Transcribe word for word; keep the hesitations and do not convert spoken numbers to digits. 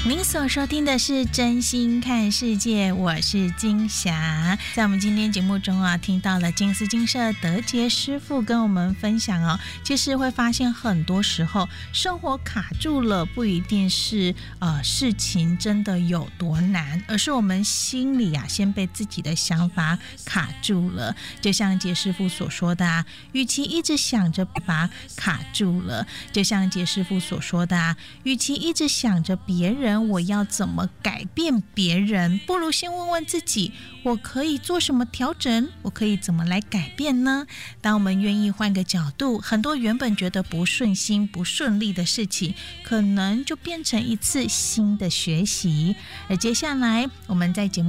您所收听的是真心看世界，我是金霞。在我们今天节目中啊，听到了金丝金社德杰师傅跟我们分享哦，其实会发现很多时候生活卡住了，不一定是呃事情真的有多难，而是我们心里啊先被自己的想法卡住了。就像杰师傅所说的啊，与其一直想着把卡住了，就像杰师傅所说的啊，与其一直想着别人我要怎么改变别人，不如先问问自己，我可以做什么调整，我可以怎么来改变呢？当我们愿意换个角度，很多原本觉得不顺心不顺利的事情，可能就变成一次新的学习。而接下来我们在节目